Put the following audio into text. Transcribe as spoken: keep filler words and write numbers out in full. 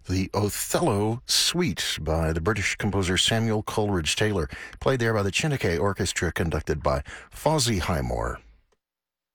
the Othello Suite by the British composer Samuel Coleridge Taylor, played there by the Chineke Orchestra, conducted by Fozzie Highmore.